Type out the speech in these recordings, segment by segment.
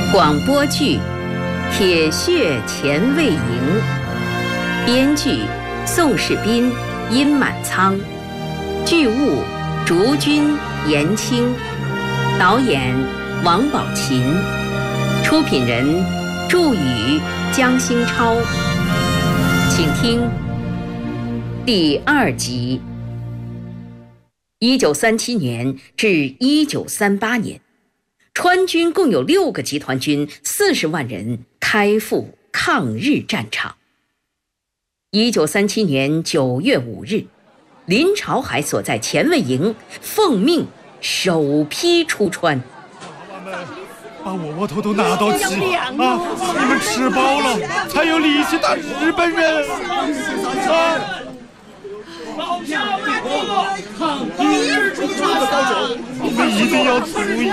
广播剧《铁血前卫营》，编剧宋世斌、殷满仓，剧务竹君、严青，导演王宝琴，出品人祝宇、江星超。请听第2集。1937年至1938年，川军共有6个集团军40万人开赴抗日战场。1937年9月5日，林朝海所在前卫营奉命首批出川。 把窝头都拿到齐啊！你们吃饱了才有力气打日本人啊！保家卫国，抗日出川！你们一定要注意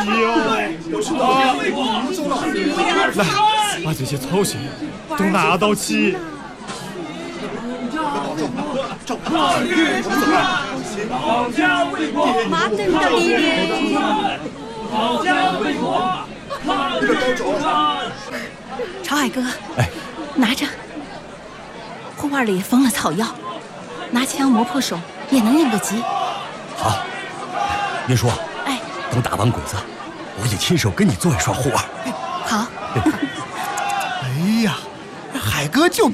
哦！来，把这些草鞋都拿到齐。抗日出川，保家卫国，保家卫国。 朝海哥，拿着，护腕里封了草药，拿枪磨破手也能应个急。 好，云叔，等打完鬼子，我就亲手跟你做一双护腕。 好。 哎呀，海哥就